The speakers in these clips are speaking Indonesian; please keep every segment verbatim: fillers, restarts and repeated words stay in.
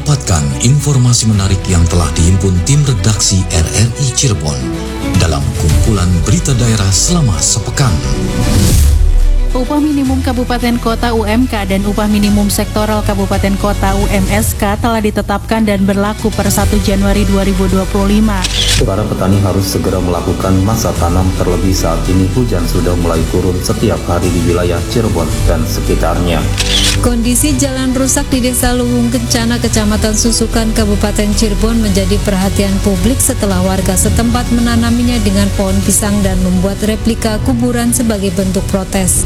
Dapatkan informasi menarik yang telah dihimpun tim redaksi R R I Cirebon dalam kumpulan berita daerah selama sepekan. Upah minimum kabupaten kota U M K dan upah minimum sektoral kabupaten kota U M S K telah ditetapkan dan berlaku per satu Januari dua ribu dua puluh lima. Para petani harus segera melakukan masa tanam, terlebih saat ini hujan sudah mulai turun setiap hari di wilayah Cirebon dan sekitarnya. Kondisi jalan rusak di Desa Luwung Kencana, Kecamatan Susukan, Kabupaten Cirebon menjadi perhatian publik setelah warga setempat menanaminya dengan pohon pisang dan membuat replika kuburan sebagai bentuk protes.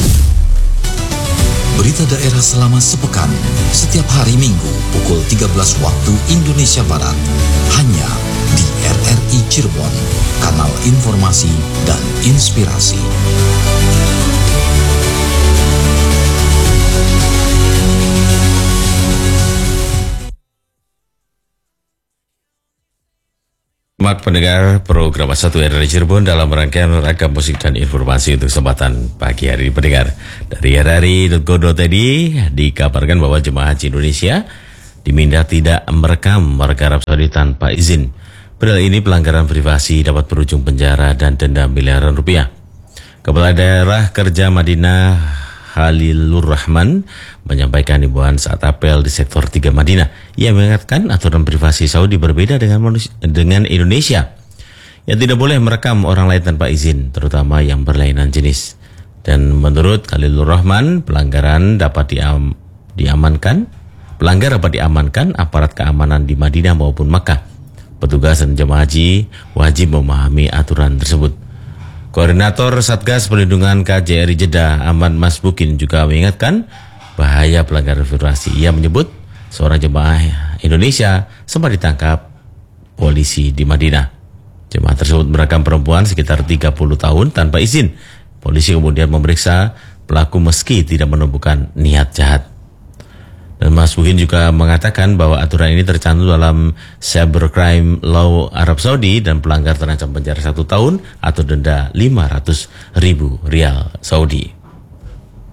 Berita daerah selama sepekan, setiap hari Minggu pukul tiga belas waktu Indonesia Barat, hanya di R R I Cirebon, kanal informasi dan inspirasi. Selamat pendengar program satu R R I Cirebon dalam rangkaian ragam musik dan informasi untuk kesempatan pagi hari ini. Pendengar dari R R I titik co titik I D dikabarkan bahwa jemaah haji Indonesia diminta tidak merekam warga Arab Saudi tanpa izin. Padahal ini pelanggaran privasi dapat berujung penjara dan denda miliaran rupiah. Kepala Daerah Kerja Madinah Halilur Rahman menyampaikan himbauan saat apel di sektor tiga Madinah. Ia mengingatkan aturan privasi Saudi berbeda dengan manusia, dengan Indonesia yang tidak boleh merekam orang lain tanpa izin, terutama yang berlainan jenis. Dan menurut Halilur Rahman, pelanggaran dapat diam, diamankan, pelanggar dapat diamankan aparat keamanan di Madinah maupun Makkah. Petugas dan jemaah haji wajib memahami aturan tersebut. Koordinator Satgas Perlindungan K J R I Jeddah, Ahmad Masbukin, juga mengingatkan bahaya pelanggaran privasi. Ia menyebut seorang jemaah Indonesia sempat ditangkap polisi di Madinah. Jemaah tersebut merekam perempuan sekitar tiga puluh tahun tanpa izin. Polisi kemudian memeriksa pelaku meski tidak menemukan niat jahat. Dan Mas Bukin juga mengatakan bahwa aturan ini tercantum dalam Cybercrime Law Arab Saudi dan pelanggar terancam penjara satu tahun atau denda lima ratus ribu rial Saudi.